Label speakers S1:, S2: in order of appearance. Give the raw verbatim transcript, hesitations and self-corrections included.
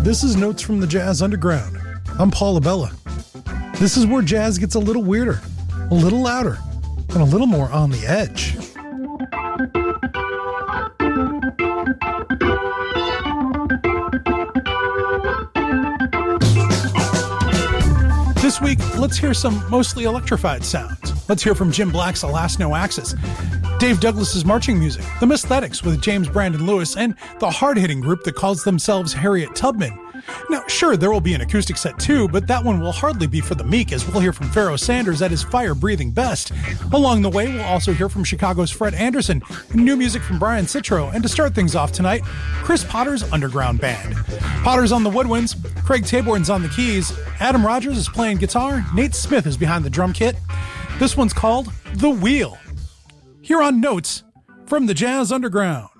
S1: This is Notes from the Jazz Underground. I'm Paul Abella. This is where jazz gets a little weirder, a little louder, and a little more on the edge. This week, let's hear some mostly electrified sounds. Let's hear from Jim Black's Alas No Axis, Dave Douglas's marching music, the Misthetics with James Brandon Lewis, and the hard-hitting group that calls themselves Harriet Tubman. Now, sure, there will be an acoustic set too, but that one will hardly be for the meek, as we'll hear from Pharoah Sanders at his fire-breathing best. Along the way, we'll also hear from Chicago's Fred Anderson, and new music from Brian Citro, and to start things off tonight, Chris Potter's Underground Band. Potter's on the woodwinds, Craig Taborn's on the keys, Adam Rogers is playing guitar, Nate Smith is behind the drum kit. This one's called The Wheel. Here on Notes from the Jazz Underground.